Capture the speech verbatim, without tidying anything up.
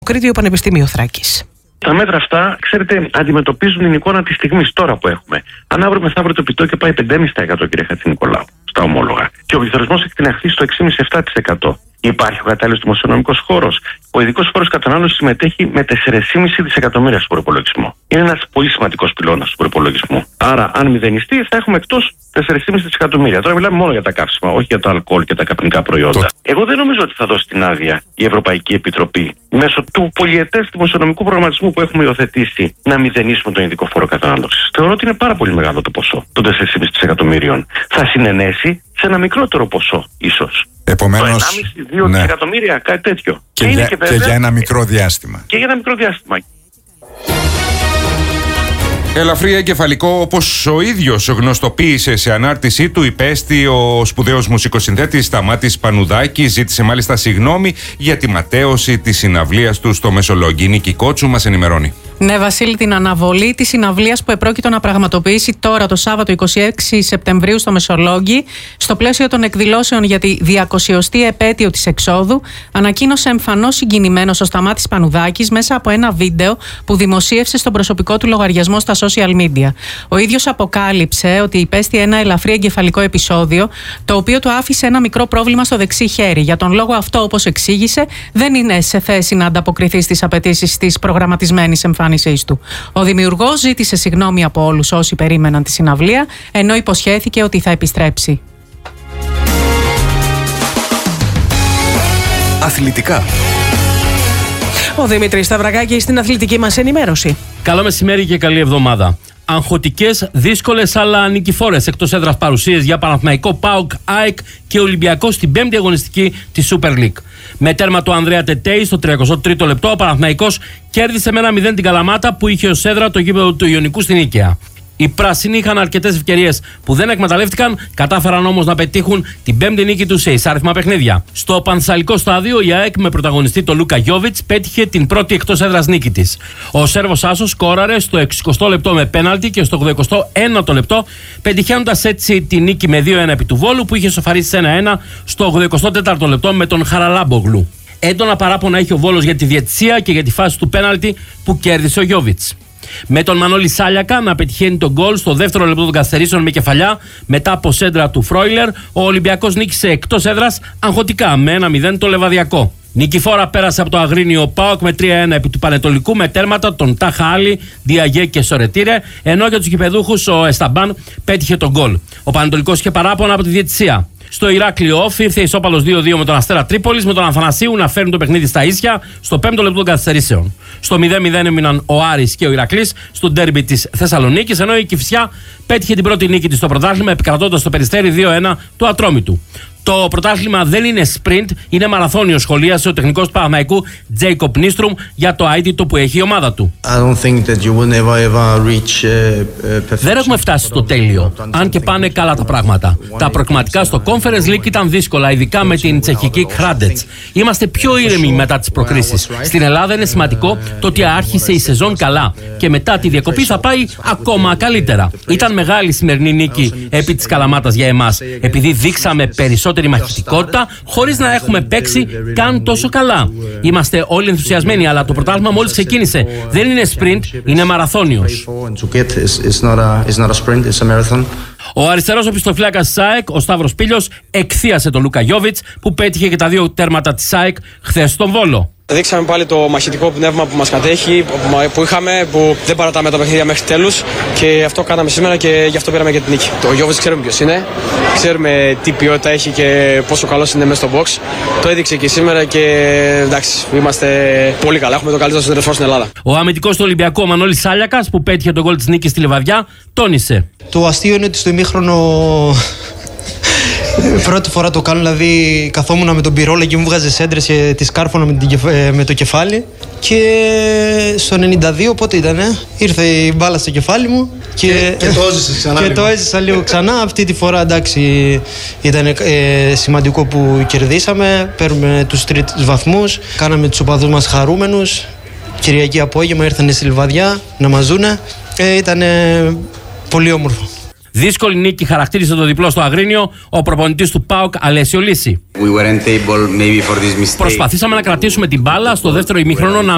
Δημοκρίτιο Πανεπιστημίου Θράκης. Τα μέτρα αυτά, ξέρετε, αντιμετωπίζουν την εικόνα τη στιγμή τώρα που έχουμε. Αν αύριο μεθαύριο το επιτόκιο πάει πέντε κόμμα πέντε τοις εκατό, κύριε Χατζηνικολάου, στα ομόλογα, και ο πληθωρισμός εκτιναχθεί στο έξι κόμμα πέντε με επτά τοις εκατό, υπάρχει ο κατάλληλος δημοσιονομικός χώρος. Ο ειδικός φόρος κατανάλωσης συμμετέχει με τέσσερα κόμμα πέντε δισεκατομμύρια στον προϋπολογισμό. Είναι ένας πολύ σημαντικός πυλώνας του προϋπολογισμού. Άρα, αν μηδενιστεί, θα έχουμε εκτός τέσσερα κόμμα πέντε δισεκατομμύρια. Τώρα μιλάμε μόνο για τα καύσιμα, όχι για το αλκοόλ και τα καπνικά προϊόντα. Εγώ δεν νομίζω ότι θα δώσει την άδεια η Ευρωπαϊκή Επιτροπή μέσω του πολυετές δημοσιονομικού προγραμματισμού που έχουμε υιοθετήσει να μηδενίσουμε τον ειδικό φόρο κατανάλωσης. Θεωρώ ότι είναι πάρα πολύ μεγάλο το ποσό των τέσσερα κόμμα πέντε δισεκατομμύριων. Θα συνενέσει σε ένα μικρότερο ποσό, ίσως. Επομένως, ένα κόμμα πέντε με δύο ναι. δισεκατομμύρια, κάτι τέτοιο. Και, και, για, και, και για ένα μικρό διάστημα. Και για ένα μικρό διάστημα. Ελαφρύ εγκεφαλικό, όπως ο ίδιος γνωστοποίησε σε ανάρτησή του, υπέστη ο σπουδαίος μουσικοσυνθέτης Σταμάτης Πανουδάκης. Ζήτησε μάλιστα συγγνώμη για τη ματέωση της συναυλίας του στο Μεσολόγγι. Η Νίκη Κότσου μας ενημερώνει. Ναι, Βασίλη, την αναβολή της συναυλίας που επρόκειτο να πραγματοποιήσει τώρα το Σάββατο είκοσι έξι Σεπτεμβρίου στο Μεσολόγγι, στο πλαίσιο των εκδηλώσεων για τη διακοσιοστή επέτειο της εξόδου, ανακοίνωσε εμφανώς συγκινημένος ο Σταμάτης Πανουδάκης μέσα από ένα βίντεο που δημοσίευσε στον προσωπικό του λογαριασμό στα social media. Ο ίδιος αποκάλυψε ότι υπέστη ένα ελαφρύ εγκεφαλικό επεισόδιο, το οποίο του άφησε ένα μικρό πρόβλημα στο δεξί χέρι. Για τον λόγο αυτό, όπως εξήγησε, δεν είναι σε θέση να ανταποκριθεί στις απαιτήσεις της προγραμματισμένης εμφάνισης του. Ο δημιουργός ζήτησε συγγνώμη από όλους όσοι περίμεναν τη συναυλία, ενώ υποσχέθηκε ότι θα επιστρέψει. Αθλητικά. Ο Δημήτρης Σταυρακάκης στην αθλητική μας ενημέρωση. Καλό μεσημέρι και καλή εβδομάδα. Αγχωτικές, δύσκολες αλλά νικηφόρες εκτός έδρας παρουσίες για Παναθηναϊκό, ΠΑΟΚ, ΑΕΚ και Ολυμπιακό στην πέμπτη αγωνιστική της Super League. Με τέρμα του Ανδρέα Τετέη στο τριακοστό τρίτο λεπτό, ο Παναθηναϊκός κέρδισε με ένα μηδέν την Καλαμάτα που είχε ως έδρα το γήπεδο του Ιωνικού στην Νίκαια. Οι πράσινοι είχαν αρκετές ευκαιρίες που δεν εκμεταλλεύτηκαν, κατάφεραν όμως να πετύχουν την πέμπτη νίκη τους σε εισάριθμα παιχνίδια. Στο πανθεσσαλικό στάδιο, η ΑΕΚ με πρωταγωνιστή τον Λούκα Γιόβιτς πέτυχε την πρώτη εκτός έδρας νίκη της. Ο Σέρβος Άσος σκόραρε στο εξηκοστό λεπτό με πέναλτι και στο ογδοηκοστό ένατο λεπτό, πετυχαίνοντας έτσι τη νίκη με δύο ένα επί του Βόλου που είχε σοφαρίσει ένα ένα στο ογδοηκοστό τέταρτο λεπτό με τον Χαραλάμπογλου. Έντονα παράπονα έχει ο Βόλος για τη διαιτησία και για τη φάση του πέναλτι που κέρδισε ο Γιόβιτς. Με τον Μανώλη Σάλιακα να πετυχαίνει τον γκολ στο δεύτερο λεπτό των καθυστερήσεων με κεφαλιά μετά από σέντρα του Φρόιλερ, ο Ολυμπιακός νίκησε εκτός έδρας αγχωτικά με ένα μηδέν το Λεβαδιακό. Νικηφόρα πέρασε από το Αγρίνιο ΠΑΟΚ με τρία ένα επί του Πανετολικού με τέρματα τον Τάχα Άλλη, Διαγέ και Σορετήρε, ενώ για τους γηπεδούχους ο Εσταμπάν πέτυχε τον γκολ. Ο Πανετολικός είχε παράπονα από τη διαιτησία. Στο Ηράκλειο Όφ ήρθε ισόπαλος δύο δύο με τον Αστέρα Τρίπολης, με τον Αθανασίου να φέρνει το παιχνίδι στα ίσια στο πέμπτο λεπτό των καθυστερήσεων. Στο μηδέν μηδέν έμειναν ο Άρης και ο Ηρακλής στο ντέρμπι της Θεσσαλονίκης, ενώ η Κηφισιά πέτυχε την πρώτη νίκη της στο πρωτάθλημα επικρατώντας το Περιστέρι δύο ένα του Ατρόμητου. Το πρωτάθλημα δεν είναι sprint, είναι μαραθώνιο, σχολίασε ο τεχνικός του Παναθηναϊκού Τζέικοπ Νίστρουμ για το αίτητο που έχει η ομάδα του. Δεν έχουμε φτάσει στο τέλειο, αν και πάνε καλά τα πράγματα. Τα προκριματικά στο Conference League ήταν δύσκολα, ειδικά με την τσεχική Krádec. Είμαστε πιο ήρεμοι μετά τις προκρίσεις. Στην Ελλάδα είναι σημαντικό το ότι άρχισε η σεζόν καλά και μετά τη διακοπή θα πάει ακόμα καλύτερα. Ήταν μεγάλη σημερινή νίκη επί της Καλαμάτας για εμάς, επειδή δείξαμε περισσότερη μαχητικότητα χωρίς να έχουμε παίξει καν τόσο καλά. Είμαστε όλοι ενθουσιασμένοι, αλλά το πρωτάθλημα μόλις ξεκίνησε. Δεν είναι sprint, είναι μαραθώνιος. Ο αριστερός οπισθοφύλακας της ΑΕΚ, ο Σταύρος Πήλιος, εκθίασε τον Λούκα Γιόβιτς που πέτυχε και τα δύο τέρματα της ΑΕΚ χθες στον Βόλο. Δείξαμε πάλι το μαχητικό πνεύμα που μας κατέχει, που είχαμε, που δεν παρατάμε τα παιχνίδια μέχρι τέλους και αυτό κάναμε σήμερα και γι' αυτό πήραμε και την νίκη. Το Γιόβιτς ξέρουμε ποιος είναι, ξέρουμε τι ποιότητα έχει και πόσο καλός είναι μέσα στο box. Το έδειξε και σήμερα και εντάξει, είμαστε πολύ καλά. Έχουμε το καλύτερο σεντερφόρ στην Ελλάδα. Ο αμυντικός του Ολυμπιακού, ο Μανώλης Σάλιακας, που πέτυχε τον γκολ της νίκης στη Λιβαδιά, τόνισε. Το αστείο είναι ότι στο ημίχρονο. Πρώτη φορά το κάνω, δηλαδή καθόμουν με τον Πυρόλα και μου βγάζε σέντρες και τη σκάρφωνα με, με το κεφάλι. Και στο ενενήντα δύο πότε ήτανε, ήρθε η μπάλα στο κεφάλι μου και, και, και το έζησες ξανά. Και λίγο. το έζησα λίγο ξανά. Αυτή τη φορά εντάξει ήταν ε, σημαντικό που κερδίσαμε. Παίρνουμε τους τρίτους βαθμούς, κάναμε τους οπαδούς μας χαρούμενους. Κυριακή απόγευμα ήρθανε στη Λιβαδιά να μας δούνε. Ε, ήταν πολύ όμορφο. Δύσκολη νίκη χαρακτήρισε το διπλό στο Αγρίνιο ο προπονητής του ΠΑΟΚ Αλέσιο Λύση. We Προσπαθήσαμε να κρατήσουμε την μπάλα στο δεύτερο ημίχρονο να